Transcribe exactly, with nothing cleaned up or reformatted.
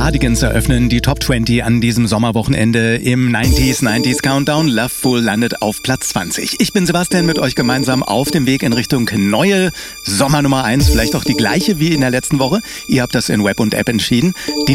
Cardigans eröffnen die Top zwanzig an diesem Sommerwochenende im neunziger neunziger Countdown. Loveful landet auf Platz zwanzig. Ich bin Sebastian, mit euch gemeinsam auf dem Weg in Richtung neue Sommernummer eins. Vielleicht auch die gleiche wie in der letzten Woche. Ihr habt das in Web und App entschieden. Die